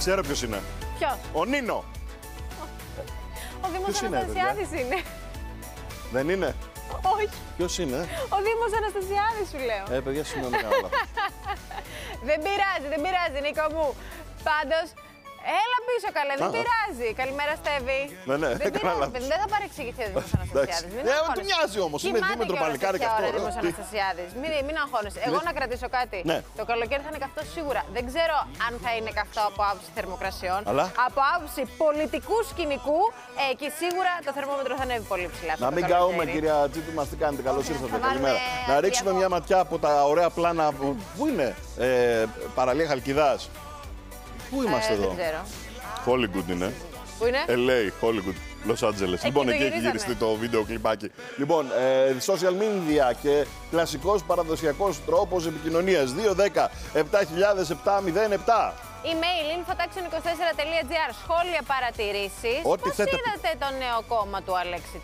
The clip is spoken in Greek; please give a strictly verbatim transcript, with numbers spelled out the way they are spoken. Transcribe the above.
Ξέρω ποιος είναι. Ποιος? Ο Νίνο. Ο Δήμος Ποιος είναι, Αναστασιάδης είναι. Δεν είναι. Όχι. Ποιος είναι. Ο Δήμος Αναστασιάδης σου λέω. Ε, παιδιά, συγγνώμη, κάνω λάθος. Δεν πειράζει, δεν πειράζει, Νίκο μου. Πάντως, έλα πίσω καλέ, δεν Α. πειράζει. Καλημέρα, Στέβη. Ναι, ναι, δεν έκανα πειράζει, λάθος. παιδί, δεν θα παρεξηγηθεί ο Δήμος Αναστασιάδης. Μην Ε, αγχώνεσαι. του νοιάζει όμως, είναι Κοιμάται δίμετρο κιόλας παλικάρι τέτοια και αυτό, ώρα ρε. Δήμος Τι? Αναστασιάδης. Μην, μην αγχώνεσαι. Εγώ να κρατήσω κάτι. Ναι. Το καλοκαίρι θα είναι καυτό σίγουρα. Δεν ξέρω αν θα είναι καυτό από άποψη θερμοκρασιών. Αλλά? Από άποψη πολιτικού σκηνικού, ε, εκεί σίγουρα το θερμόμετρο θα ανέβει πολύ ψηλά. αυτό Να το μην καλοκαίρι. καούμε, κυρία Τσίπη, μας τι κάνετε. Καλώς ήρθατε. θα βάλουμε Καλημέρα. Να ρίξουμε διαβό- μια ματιά από τα ωραία πλάνα. που- Πού είναι, ε, παραλία Χαλκιδάς. Πού είμαστε Ε, εδώ. δεν ξέρω. Hollywood είναι. Πού είναι? ελ έι, Hollywood, Los Angeles. Λοιπόν, το εκεί έχει γυρίζανε. γυριστεί το βίντεο κλιπάκι. Λοιπόν, ε, social media και κλασικός παραδοσιακός τρόπος επικοινωνίας. δύο δέκα επτά χιλιάδες επτακόσια επτά. Email infotaxon είκοσι τέσσερα τελεία τζι άρ. Σχόλια, παρατηρήσεις. Ό,τι Πώς θέτε. είδατε το νέο κόμμα του Αλέξη